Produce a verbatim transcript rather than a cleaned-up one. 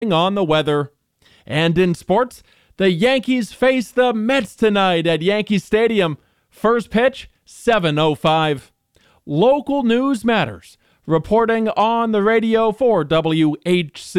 on the weather. And in sports, the Yankees face the Mets tonight at Yankee Stadium. First pitch, seven oh five. Local news matters. Reporting on the radio for W H C.